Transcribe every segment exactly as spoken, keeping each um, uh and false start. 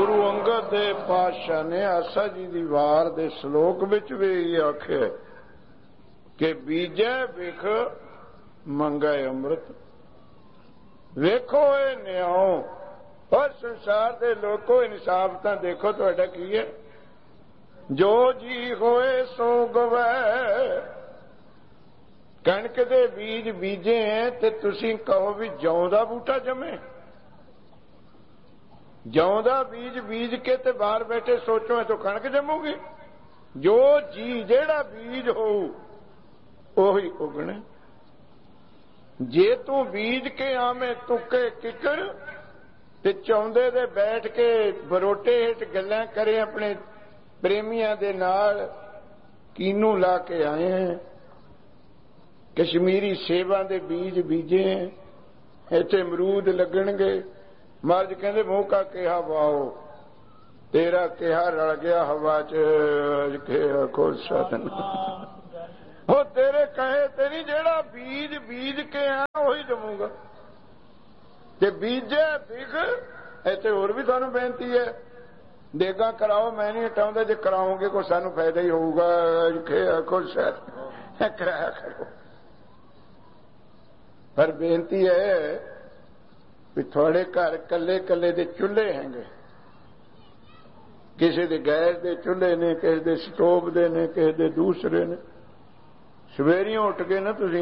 गुरु अंगद दे पातशाह ने आसा जी दी वार दे श्लोक विच भी आखे कि बीजे बिख मंगे अमृत। वेखो ये न्याओ और संसार दे लोगों इंसाफ तां देखो तुहाडा की है। जो जी होए सो गवै। कणक दे बीज बीजे हैं ते तुसीं कहो भी जौ दा बूटा जमे। जौ दा बीज बीज के ते बाहर बैठे सोचो तो कणक जमूगी। जो जी जेड़ा बीज हो ओही उगने। जे तू बीज के आवे तुके किकड़ ते चौंदे दे बैठ के बरोटे हेठ गल्लां करे अपने प्रेमियां दे नाल कीनू ला के आए हैं। कश्मीरी सेबां दे बीज बीजे हैं। इत्थे अमरूद लगणगे। महाराज कहंदे मूंह का केहा वाओ तेरा केहा रल गया हवा च खोल साधन। वो तेरे कहे ते नहीं जेड़ा बीज बीज के आ वही जमूगा। ते बीजे बिख इत्थे होर भी तुहानूं बेनती है देगा कराओ मैं नहीं हटाऊंगा। जे कराओगे को सानूं फायदा ही होऊगा। खोल साधन कराया करो। पर बेनती है भी थोड़े घर कले कले दे चूल्हे हैंगे। किसी दे गैस दे चूल्हे ने किसी दे स्टोव दे ने किसी दे दूसरे ने। सवेरियों उठ के ना तुसी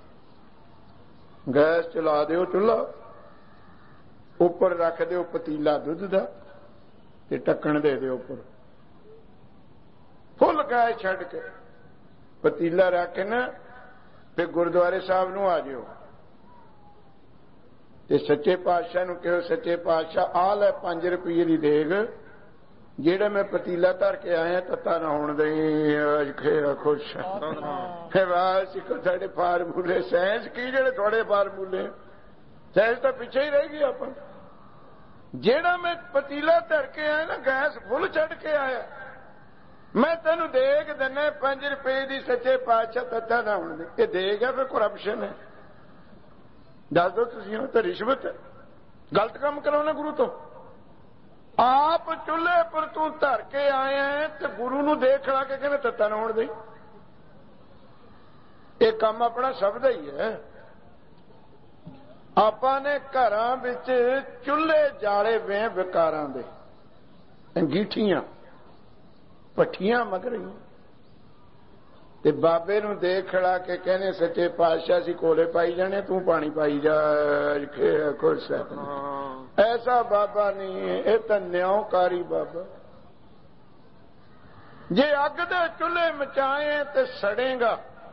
गैस चला दिओ चूल्हा उपर रख दिओ पतीला दुध दा ते ढक्कन दे दिओ उपर फुल गैस छड्ड के पतीला रख के ना ते गुरुद्वारे साहब नूं आ जिओ ते सच्चे पातशाह नूं कहो सच्चे पातशाह आ लै पांच रुपये दी देग जेड़ा मैं पतीला धर के आया तत्ता ना होण दई। खुश सिखो साडे फार्मूले साइंस की जेड़े थोड़े फार्मूले साइंस तो पिछे ही रहेगी। अपन जेड़ा मैं पतीला धर के आया ना गैस फुल चढ़ के आया मैं तेन देग देना पांच रुपये की सच्चे पातशाह तत्ता ना होण दे। देग है फिर करप्शन है। दस दो तुसीं तो रिश्वत है। गलत काम कराओ गुरु तो। आप चूल्हे पर तू धर के आए हैं तो गुरु नूं देख खड़ा के कहने तत्ता ना होण दे। ये काम अपना सब दा ही है। आपां ने घरां विच चूल्हे जाले वे विकारां दे अंगीठियां भट्ठियां मग रही ते बाबे नूं देख खड़ा के कहने सच्चे पातशाह सी कोले पाई जाने तू पानी पाई जा। खुश है ऐसा बाबा नहीं है। यह तो न्यायकारी बाबा। जे अग दे चूल्हे मचाए तो सड़ेगा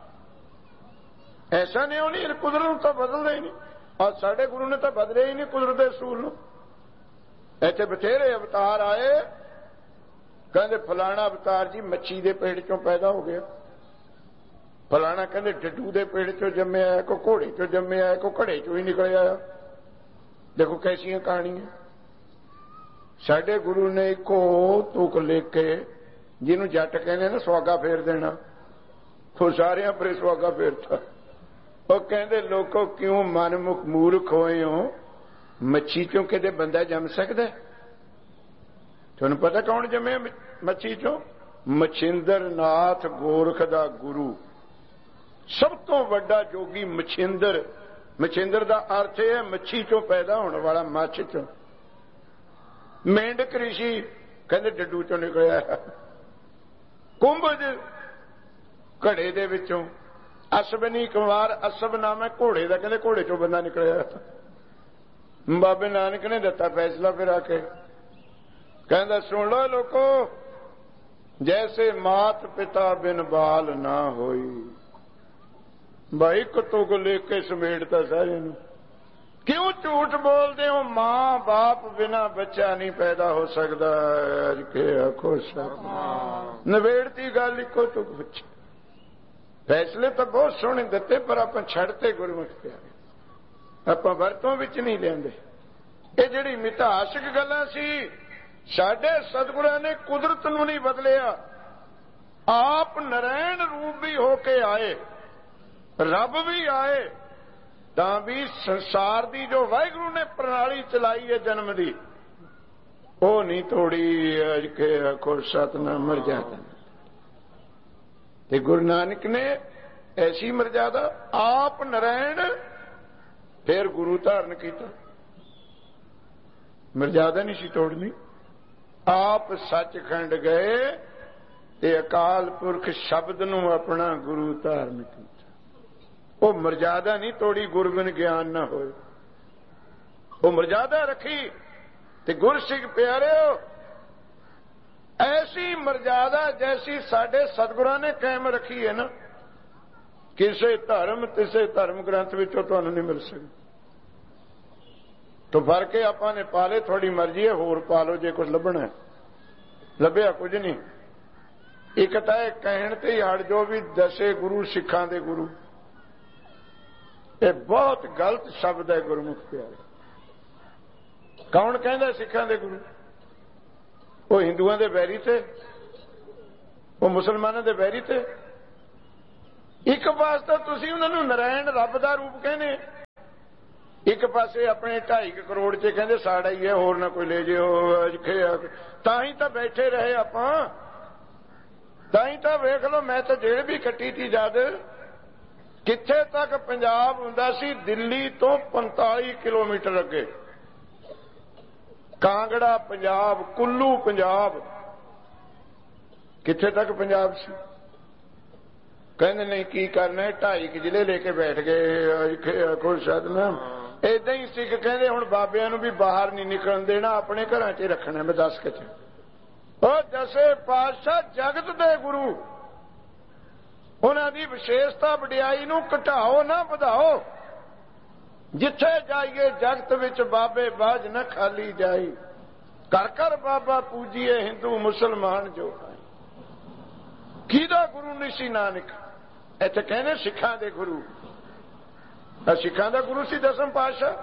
ऐसा न्याय नहीं। कुदरत तो बदलदा ही नहीं और साडे गुरु ने तो बदले ही नहीं कुदरत के असूल नूं। इत्थे बथेरे अवतार आए कहंदे फलाना अवतार जी मच्छी के पेड़ चों पैदा हो गया। फलाना कहंदे डड्डू के पेड़ चों जम्मे आया को घोड़े चों जम्मे आया को घड़े चों ही निकल आया। देखो कैसियां कहानियां। साडे गुरु ने इको तुक लिख के जिन्हों जट कहने ना सुहागा फेर देना तो सारियां परे सुहागा फेरता। वो कहंदे लोगों क्यों मनमुख मूर्ख होए हो मच्छी चों किते बंदा जम सकदा है। तुहानूं पता कौन जमे मच्छी चों? मछिंदर नाथ गोरख दा गुरु सब तो वड्डा जोगी मछिंदर। मछिंदर का अर्थ है मच्छी चों पैदा होने वाला मच्छ चों। मेंढक ऋषि कहते डड्डू चों निकलिया। कुंभज घड़े दे विचों। अश्वनी कुमार असब नाम है घोड़े का कहते घोड़े चों बंदा निकलिया। बाबे नानक ने दिता फैसला फिर आके कहता सुन लो लोको जैसे मात पिता बिन बाल ना होई। भाई कुत्तों को लेके समेटता सारे नूं। क्यों झूठ बोलते हो? मां बाप बिना बच्चा नहीं पैदा हो सकता। खुश नवेड़ती गल इको चुक बच्चे। फैसले तो बहुत सोहने दिते पर आप छड़ते गुरमुख प्यारे। आप वरतों विच नहीं लेंदे। ये जिहड़ी मिथासक गल्लां सी साडे सतगुरां ने कुदरत नूं नहीं बदलिया। आप नारायण रूप भी होके आए रब भी आए तां भी संसार दी जो वाहिगुरू ने प्रणाली चलाई है जन्म दी ਉਹ ਨਹੀਂ ਤੋੜੀ ਅਜ ਕੇ ਆਖੋ ਸਤਨਾਮ ਮਰਜ਼ਾਦਾ। ਤੇ ਗੁਰੂ ਨਾਨਕ ਨੇ ਐਸੀ ਮਰਜ਼ਾਦਾ ਆਪ ਨਰੈਣ ਫਿਰ ਗੁਰੂ ਧਾਰਨ ਕੀਤਾ। ਮਰਜ਼ਾਦਾ ਨਹੀਂ ਸੀ ਤੋੜਨੀ। ਆਪ ਸੱਚਖੰਡ ਗਏ ਤੇ ਅਕਾਲ ਪੁਰਖ ਸ਼ਬਦ ਨੂੰ ਆਪਣਾ ਗੁਰੂ ਧਾਰਨ ਕੀਤਾ। ਉਹ ਮਰਜ਼ਾਦਾ ਨਹੀਂ ਤੋੜੀ ਗੁਰਬਿਨ ਗਿਆਨ ਨਾ ਹੋਏ। ਉਹ ਮਰਜ਼ਾਦਾ ਰੱਖੀ। ਤੇ ਗੁਰਸਿੱਖ ਪਿਆਰਿਓ ਐਸੀ ਮਰਜ਼ਾਦਾ ਜੈਸੀ ਸਾਡੇ ਸਤਿਗੁਰਾਂ ਨੇ ਕਾਇਮ ਰੱਖੀ ਹੈ ਨਾ, ਕਿਸੇ ਧਰਮ ਕਿਸੇ ਧਰਮ ਗ੍ਰੰਥ ਵਿੱਚੋਂ ਤੁਹਾਨੂੰ ਨਹੀਂ ਮਿਲ ਸਕਦੀ। ਤੋਂ ਫਰਕ ਹੈ ਆਪਾਂ ਨੇ ਪਾਲੇ, ਤੁਹਾਡੀ ਮਰਜ਼ੀ ਹੈ ਹੋਰ ਪਾ ਲਓ ਜੇ ਕੁਝ ਲੱਭਣਾ। ਲੱਭਿਆ ਕੁਝ ਨਹੀਂ। ਇੱਕ ਤਾਂ ਇਹ ਕਹਿਣ ਤੇ ਹੀ ਹਟ ਜੋ ਵੀ ਦਸੇ ਗੁਰੂ ਸਿੱਖਾਂ ਦੇ ਗੁਰੂ, ਇਹ ਬਹੁਤ ਗਲਤ ਸ਼ਬਦ ਹੈ ਗੁਰਮੁਖ ਪਿਆਰੇ। ਕੌਣ ਕਹਿੰਦਾ ਸਿੱਖਾਂ ਦੇ ਗੁਰੂ? ਉਹ ਹਿੰਦੂਆਂ ਦੇ ਵੈਰੀ ਤੇ, ਉਹ ਮੁਸਲਮਾਨਾਂ ਦੇ ਵੈਰੀ ਤੇ। ਇੱਕ ਪਾਸੇ ਤੁਸੀਂ ਉਹਨਾਂ ਨੂੰ ਨਰਾਇਣ ਰੱਬ ਦਾ ਰੂਪ ਕਹਿੰਦੇ, ਇੱਕ ਪਾਸੇ ਆਪਣੇ ਢਾਈ ਕਰੋੜ ਚ ਕਹਿੰਦੇ ਸਾੜਾ ਹੀ ਹੈ, ਹੋਰ ਨਾ ਕੋਈ ਲੈ ਜਿਓ। ਤਾਂ ਹੀ ਤਾਂ ਬੈਠੇ ਰਹੇ ਆਪਾਂ, ਤਾਂ ਹੀ ਤਾਂ ਵੇਖ ਲਓ ਮੈਂ ਤਾਂ ਜੇਲ੍ਹ ਵੀ ਕੱਟੀ ਤੀ ਜਦ। ਕਿੱਥੇ ਤੱਕ ਪੰਜਾਬ ਹੁੰਦਾ ਸੀ? ਦਿੱਲੀ ਤੋਂ ਪੰਤਾਲੀ ਕਿਲੋਮੀਟਰ ਅੱਗੇ ਕਾਂਗੜਾ ਪੰਜਾਬ, ਕੁੱਲੂ ਪੰਜਾਬ, ਕਿੱਥੇ ਤੱਕ ਪੰਜਾਬ ਸੀ? ਕਹਿੰਦੇ ਨਹੀਂ ਕੀ ਕਰਨਾ, ਢਾਈ ਕੁ ਜ਼ਿਲ੍ਹੇ ਲੈ ਕੇ ਬੈਠ ਗਏ ਕੋਈ ਸਤਨਾਮ। ਏਦਾਂ ਹੀ ਸਿੱਖ ਕਹਿੰਦੇ ਹੁਣ ਬਾਬਿਆਂ ਨੂੰ ਵੀ ਬਾਹਰ ਨਹੀਂ ਨਿਕਲਣ ਦੇਣਾ, ਆਪਣੇ ਘਰਾਂ 'ਚ ਰੱਖਣਾ। ਮੈਂ ਦੱਸ ਕੇ ਉਹ ਦਸੇ ਪਾਤਸ਼ਾਹ ਜਗਤ ਦੇ ਗੁਰੂ, ਉਹਨਾਂ ਦੀ ਵਿਸ਼ੇਸ਼ਤਾ ਵਡਿਆਈ ਨੂੰ ਘਟਾਓ ਨਾ ਵਧਾਓ। ਜਿੱਥੇ ਜਾਈਏ ਜਗਤ ਵਿੱਚ ਬਾਬੇ ਬਾਝ ਨਾ ਖਾਲੀ ਜਾਈ, ਘਰ ਘਰ ਬਾਬਾ ਪੂਜੀਏ ਹਿੰਦੂ ਮੁਸਲਮਾਨ ਜੋ ਆਏ। ਕਿਹਦਾ ਗੁਰੂ ਨਹੀਂ ਸੀ ਨਾਨਕ? ਇੱਥੇ ਕਹਿੰਦੇ ਸਿੱਖਾਂ ਦੇ ਗੁਰੂ। ਸਿੱਖਾਂ ਦਾ ਗੁਰੂ ਸੀ ਦਸਮ ਪਾਤਸ਼ਾਹ।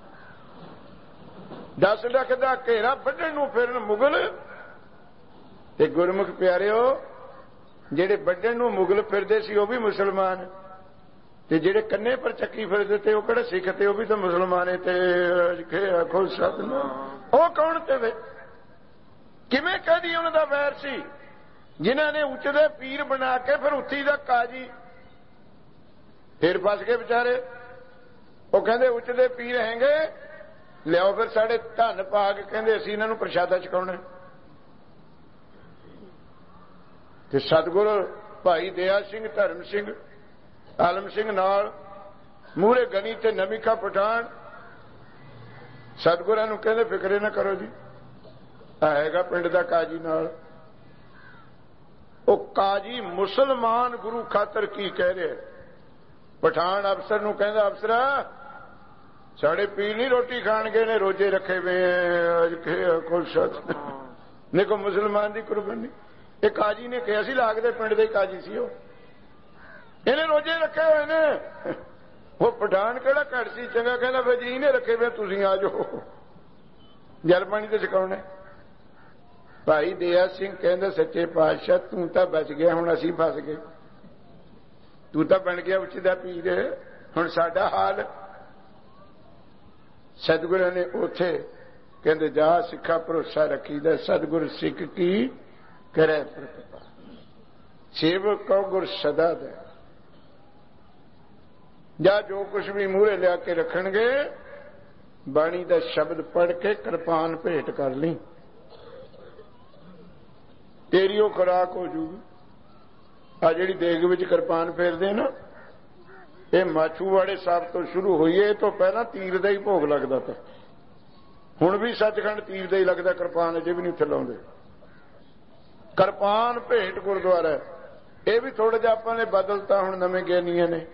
ਦਸ ਲੱਖ ਦਾ ਘੇਰਾ ਵੱਢਣ ਨੂੰ ਫਿਰਨ ਮੁਗਲ। ਤੇ ਗੁਰਮੁਖ ਪਿਆਰਿਓ ਜਿਹੜੇ ਵੱਢਣ ਨੂੰ ਮੁਗਲ ਫਿਰਦੇ ਸੀ ਉਹ ਵੀ ਮੁਸਲਮਾਨ, ਤੇ ਜਿਹੜੇ ਕੰਨੇ ਪਰ ਚੱਕੀ ਫਿਰਦੇ ਤੇ ਉਹ ਕਿਹੜੇ ਸਿੱਖ ਤੇ ਉਹ ਵੀ ਤਾਂ ਮੁਸਲਮਾਨ। ਤੇ ਆਖੋ ਸਤਿਨਾਮ। ਉਹ ਕੌਣ ਤੇ ਵੇ? ਕਿਵੇਂ ਕਹਦੀ ਉਹਨਾਂ ਦਾ ਵੈਰ ਸੀ? ਜਿਨ੍ਹਾਂ ਨੇ ਉੱਚਦੇ ਪੀਰ ਬਣਾ ਕੇ ਫਿਰ ਉੱਥੀ ਦਾ ਕਾਜੀ, ਫਿਰ ਫਸ ਗਏ ਵਿਚਾਰੇ। ਉਹ ਕਹਿੰਦੇ ਉੱਚਦੇ ਪੀਰ ਹੈਗੇ, ਲਿਆਓ ਫਿਰ ਸਾਡੇ ਧਨ ਭਾਗ, ਕਹਿੰਦੇ ਅਸੀਂ ਇਹਨਾਂ ਨੂੰ ਪ੍ਰਸ਼ਾਦਾ ਛਕਾਉਣਾ। ਤੇ ਸਤਿਗੁਰ ਭਾਈ ਦਇਆ ਸਿੰਘ, ਧਰਮ ਸਿੰਘ, ਆਲਮ ਸਿੰਘ ਨਾਲ ਮੂਹਰੇ ਗਨੀ ਤੇ ਨਮੀਕਾ ਪਠਾਨ। ਸਤਿਗੁਰਾਂ ਨੂੰ ਕਹਿੰਦੇ ਫਿਕਰੇ ਨਾ ਕਰੋ ਜੀ, ਆਏਗਾ ਪਿੰਡ ਦਾ ਕਾਜੀ ਨਾਲ। ਉਹ ਕਾਜੀ ਮੁਸਲਮਾਨ ਗੁਰੂ ਖਾਤਰ ਕੀ ਕਹਿ ਰਿਹਾ? ਪਠਾਨ ਅਫਸਰ ਨੂੰ ਕਹਿੰਦਾ ਅਫਸਰਾ ਸਾਡੇ ਪੀਰ ਨਹੀਂ ਰੋਟੀ ਖਾਣਗੇ, ਨੇ ਰੋਜੇ ਰੱਖੇ ਵੇ ਨੇ ਕੋ ਮੁਸਲਮਾਨ ਦੀ ਕੁਰਬਾਨੀ। ਇਹ ਕਾਜੀ ਨੇ ਕਿਹਾ ਸੀ, ਲੱਗਦੇ ਪਿੰਡ ਦੇ ਕਾਜੀ ਸੀ ਉਹ, ਇਹਨੇ ਰੋਜੇ ਰੱਖੇ ਹੋਏ ਨੇ। ਉਹ ਪਠਾਨ ਕਿਹੜਾ ਘੱਟ ਸੀ ਚੰਗਾ, ਕਹਿੰਦਾ ਫਿਰ ਜੀ ਇਹਨੇ ਰੱਖੇ ਵੇ, ਤੁਸੀਂ ਆ ਜਾਓ ਜਲ ਪਾਣੀ ਤੇ ਛਕਾਉਣਾ। ਭਾਈ ਦਇਆ ਸਿੰਘ ਕਹਿੰਦਾ ਸੱਚੇ ਪਾਤਸ਼ਾਹ ਤੂੰ ਤਾਂ ਬਚ ਗਿਆ, ਹੁਣ ਅਸੀਂ ਫਸ ਗਏ। ਤੂੰ ਤਾਂ ਬਣ ਗਿਆ ਉੱਚ ਦਾ ਪੀਰ, ਹੁਣ ਸਾਡਾ ਹਾਲ। ਸਤਿਗੁਰਾਂ ਨੇ ਉੱਥੇ ਕਹਿੰਦੇ ਜਾ ਸਿੱਖਾ ਭਰੋਸਾ ਰੱਖੀਦਾ, ਸਤਿਗੁਰ ਸਿੱਖ ਕੀ ਕਰੇ ਪ੍ਰਤਪਾ, ਸੇਵਕ ਕਉ ਗੁਰ ਸਦਾ ਦੇ। ਜਾਂ ਜੋ ਕੁਛ ਵੀ ਮੂਹਰੇ ਲਿਆ ਕੇ ਰੱਖਣਗੇ, ਬਾਣੀ ਦਾ ਸ਼ਬਦ ਪੜ੍ਹ ਕੇ ਕਿਰਪਾਨ ਭੇਟ ਕਰ ਲਈ, ਤੇਰੀ ਉਹ ਖੁਰਾਕ ਹੋ ਜੂਗੀ। ਆ ਜਿਹੜੀ ਦੇਗ ਵਿੱਚ ਕਿਰਪਾਨ ਫੇਰਦੇ ਨਾ, ਇਹ ਮਾਛੂਵਾੜੇ ਸਾਹਿਬ ਤੋਂ ਸ਼ੁਰੂ ਹੋਈ ਹੈ। ਇਹ ਤੋਂ ਪਹਿਲਾਂ ਤੀਰ ਦਾ ਹੀ ਭੋਗ ਲੱਗਦਾ ਤਾ, ਹੁਣ ਵੀ ਸੱਚਖੰਡ ਤੀਰ ਦਾ ਹੀ ਲੱਗਦਾ, ਕਿਰਪਾਨ ਅਜੇ ਵੀ ਨਹੀਂ ਉੱਥੇ ਲਾਉਂਦੇ। ਕਿਰਪਾਨ ਭੇਟ ਗੁਰਦੁਆਰਾ, ਇਹ ਵੀ ਥੋੜਾ ਜਿਹਾ ਆਪਾਂ ਨੇ ਬਦਲਤਾ ਹੁਣ ਨਵੇਂ ਗਿਆਨੀਆਂ ਨੇ।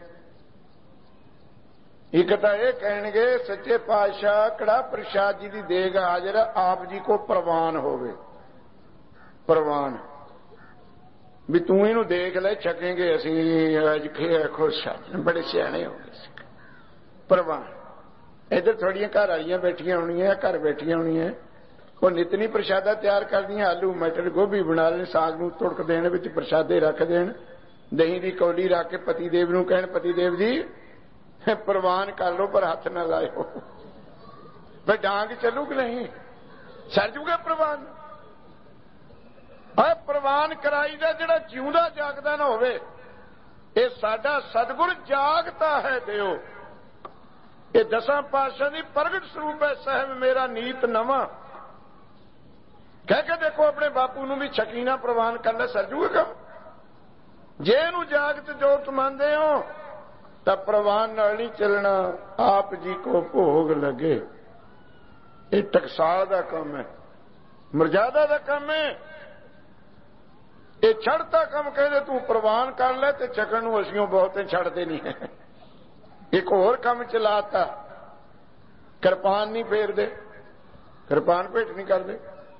ਇੱਕ ਤਾਂ ਇਹ ਕਹਿਣਗੇ ਸੱਚੇ ਪਾਤਸ਼ਾਹ ਕੜਾ ਪ੍ਰਸ਼ਾਦ ਜੀ ਦੀ ਦੇਗ ਹਾਜ਼ਰ, ਆਪ ਜੀ ਕੋ ਪ੍ਰਵਾਨ ਹੋਵੇ। ਪ੍ਰਵਾਨ ਵੀ ਤੂੰ ਇਹਨੂੰ ਦੇਖ ਲੈ, ਛਕੇਂਗੇ ਅਸੀਂ ਅੱਜ ਖੇ ਖੁਸ਼ ਆ, ਬੜੇ ਸਿਆਣੇ ਹੋ ਗਏ। ਪ੍ਰਵਾਨ ਇੱਧਰ ਥੋੜੀਆਂ ਘਰ ਵਾਲੀਆਂ ਬੈਠੀਆਂ ਹੋਣੀਆਂ, ਘਰ ਬੈਠੀਆਂ ਹੋਣੀਆਂ, ਉਹ ਨਿਤਨੀ ਪ੍ਰਸ਼ਾਦਾ ਤਿਆਰ ਕਰਦੀਆਂ, ਆਲੂ ਮਟਰ ਗੋਭੀ ਬਣਾ ਲੈਣ, ਸਾਗ ਨੂੰ ਤੁੜਕ ਦੇਣ, ਵਿੱਚ ਪ੍ਰਸ਼ਾਦੇ ਰੱਖ ਦੇਣ, ਦਹੀਂ ਦੀ ਕੌਲੀ ਰੱਖ ਕੇ ਪਤੀ ਦੇਵ ਨੂੰ ਕਹਿਣ ਪਤੀ ਦੇਵ ਜੀ ਪ੍ਰਵਾਨ ਕਰ ਲਓ ਪਰ ਹੱਥ ਨਾ ਲਾਇਓ। ਫਿਰ ਡਾਂਗ ਚੱਲੂ ਕਿ ਨਹੀਂ? ਸਰ ਜੂਗਾ ਪ੍ਰਵਾਨ। ਆ ਪ੍ਰਵਾਨ ਕਰਾਈ ਦਾ ਜਿਹੜਾ ਜਿਉਂਦਾ ਜਾਗਦਾ ਨਾ ਹੋਵੇ। ਇਹ ਸਾਡਾ ਸਤਿਗੁਰ ਜਾਗਤਾ ਹੈ ਦਿਓ। ਇਹ ਦਸਾਂ ਪਾਤਸ਼ਾਹ ਦੀ ਪ੍ਰਗਟ ਸਰੂਪ ਹੈ। ਸਹਿਬ ਮੇਰਾ ਨੀਤ ਨਵਾਂ ਕਹਿ ਕੇ ਦੇਖੋ ਆਪਣੇ ਬਾਪੂ ਨੂੰ ਵੀ ਸ਼ਕੀਨਾ ਪ੍ਰਵਾਨ ਕਰ ਲੈ, ਸਰ ਜੂਗਾ ਕੰਮ। ਜੇ ਇਹਨੂੰ ਜਾਗਤ ਜੋਤ ਮੰਨਦੇ ਹੋ ਤਾਂ ਪ੍ਰਵਾਨ ਨਾਲ ਨਹੀਂ ਚੱਲਣਾ। ਆਪ ਜੀ ਕੋ ਭੋਗ ਲੱਗੇ। ਇਹ ਟਕਸਾਲ ਦਾ ਕੰਮ ਹੈ, ਮਰਜ਼ਾਦਾ ਦਾ ਕੰਮ ਹੈ। ਇਹ ਛੱਡਤਾ ਕੰਮ ਕਹਿੰਦੇ ਤੂੰ ਪ੍ਰਵਾਨ ਕਰ ਲੈ ਤੇ ਚੱਕਣ ਨੂੰ ਅਸੀਂ ਬਹੁਤੇ ਛੱਡਦੇ ਨਹੀਂ ਹੈ। ਇੱਕ ਹੋਰ ਕੰਮ ਚਲਾਤਾ, ਕਿਰਪਾਨ ਨਹੀਂ ਫੇਰਦੇ, ਕਿਰਪਾਨ ਭੇਟ ਨਹੀਂ ਕਰਦੇ।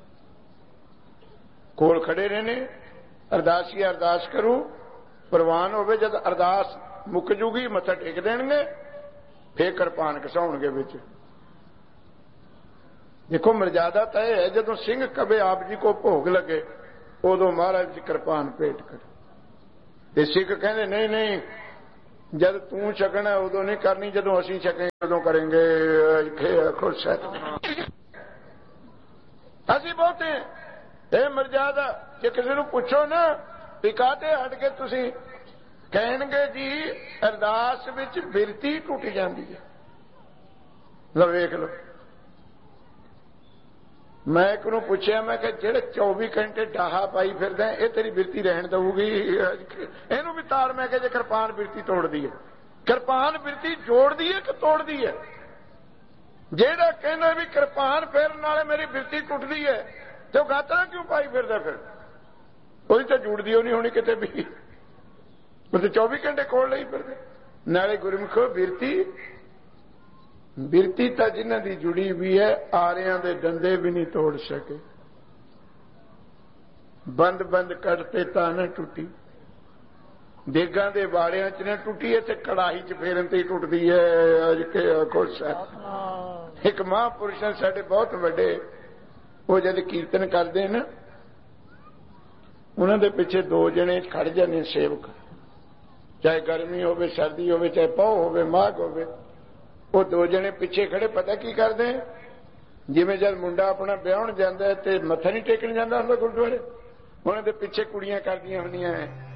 ਕੋਲ ਖੜੇ ਰਹਿਣੇ, ਅਰਦਾਸੀ ਅਰਦਾਸ ਕਰੂ, ਪ੍ਰਵਾਨ ਹੋਵੇ। ਜਦ ਅਰਦਾਸ ਮੁੱਕ ਜੂਗੀ ਮੱਥਾ ਟੇਕ ਦੇਣਗੇ, ਫੇਰ ਕਿਰਪਾਨ ਘਸਾਉਣਗੇ ਵਿੱਚ। ਦੇਖੋ ਮਰਜ਼ਾਦਾ ਤਾਂ ਇਹ ਹੈ ਜਦੋਂ ਸਿੰਘ ਕਵੇ ਆਪ ਜੀ ਕੋ ਭੋਗ ਲੱਗੇ ਉਦੋਂ ਮਹਾਰਾਜ ਜੀ ਕਿਰਪਾਨ ਭੇਟ ਕਰ। ਤੇ ਸਿੱਖ ਕਹਿੰਦੇ ਨਹੀਂ ਨਹੀਂ, ਜਦ ਤੂੰ ਛਕਣਾ ਉਦੋਂ ਨਹੀਂ ਕਰਨੀ, ਜਦੋਂ ਅਸੀਂ ਛਕੇ ਉਦੋਂ ਕरेंगे। ਖੁਸ਼ ਹੈ ਅਸੀਂ ਬਹੁਤੇ। ਇਹ ਮਰਜ਼ਾਦਾ ਜੇ ਕਿਸੇ ਨੂੰ ਪੁੱਛੋ ਨਾ ਵੀ ਕਾਹਤੇ ਹਟ ਕੇ ਤੁਸੀਂ, ਕਹਿਣਗੇ ਜੀ ਅਰਦਾਸ ਵਿੱਚ ਬਿਰਤੀ ਟੁੱਟ ਜਾਂਦੀ ਹੈ। ਲਓ ਵੇਖ ਲਓ। ਮੈਂ ਇੱਕ ਨੂੰ ਪੁੱਛਿਆ, ਮੈਂ ਕਿਹਾ ਜਿਹੜੇ ਚੌਵੀ ਘੰਟੇ ਡਾਹਾ ਪਾਈ ਫਿਰਦਾ ਇਹ ਤੇਰੀ ਬਿਰਤੀ ਰਹਿਣ ਦਊਗੀ? ਇਹਨੂੰ ਵੀ ਤਾਰ। ਮੈਂ ਕਿਹਾ ਜੇ ਕਿਰਪਾਨ ਬਿਰਤੀ ਤੋੜਦੀ ਹੈ, ਕਿਰਪਾਨ ਬਿਰਤੀ ਜੋੜਦੀ ਹੈ ਕਿ ਤੋੜਦੀ ਹੈ? ਜਿਹੜਾ ਕਹਿੰਦਾ ਵੀ ਕਿਰਪਾਨ ਫੇਰਨ ਨਾਲੇ ਮੇਰੀ ਬਿਰਤੀ ਟੁੱਟਦੀ ਹੈ ਤੇ ਉਹ ਗਾਤਰਾ ਕਿਉਂ ਪਾਈ ਫਿਰਦਾ? ਫਿਰ ਉਹਦੀ ਤਾਂ ਜੁੜਦੀ ਉਹ ਨਹੀਂ ਹੋਣੀ ਕਿਤੇ ਵੀ। ਉਹ ਤੇ ਚੌਵੀ ਘੰਟੇ ਕੋਲ ਲਈ ਫਿਰਦੇ। ਨਾਲੇ ਗੁਰਮੁਖੋ ਬਿਰਤੀ, ਬਿਰਤੀ ਤਾਂ ਜਿਨ੍ਹਾਂ ਦੀ ਜੁੜੀ ਵੀ ਹੈ ਆਰਿਆਂ ਦੇ ਦੰਦੇ ਵੀ ਨਹੀਂ ਤੋੜ ਸਕੇ। ਬੰਦ ਬੰਦ ਕੱਢਤੇ ਤਾਂ ਨਾ ਟੁੱਟੀ, ਦੇਗਾਂ ਦੇ ਵਾੜਿਆਂ ਚ ਨਾ ਟੁੱਟੀ, ਤੇ ਕੜਾਹੀ ਚ ਫੇਰਨ ਤੇ ਹੀ ਟੁੱਟਦੀ ਹੈ। ਅੱਜ ਕੇ ਖੁਸ਼ ਹੈ। ਇੱਕ ਮਹਾਂਪੁਰਸ਼ ਸਾਡੇ ਬਹੁਤ ਵੱਡੇ, ਉਹ ਜਦ ਕੀਰਤਨ ਕਰਦੇ ਨਾ ਉਹਨਾਂ ਦੇ ਪਿੱਛੇ ਦੋ ਜਣੇ ਖੜ ਜਾਂਦੇ ਸੇਵਕ, ਚਾਹੇ ਗਰਮੀ ਹੋਵੇ ਸਰਦੀ ਹੋਵੇ, ਚਾਹੇ ਪੌ ਹੋਵੇ ਮਾਘ ਹੋਵੇ। ਉਹ ਦੋ ਜਣੇ ਪਿੱਛੇ ਖੜੇ, ਪਤਾ ਕੀ ਕਰਦੇ? ਜਿਵੇਂ ਜਦ ਮੁੰਡਾ ਆਪਣਾ ਵਿਆਹਣ ਜਾਂਦਾ ਤੇ ਮੱਥਾ ਨਹੀਂ ਟੇਕਣ ਜਾਂਦਾ ਹੁੰਦਾ ਗੁਰਦੁਆਰੇ, ਉਹਨਾਂ ਦੇ ਪਿੱਛੇ ਕੁੜੀਆਂ ਕਰਦੀਆਂ ਹੁੰਦੀਆਂ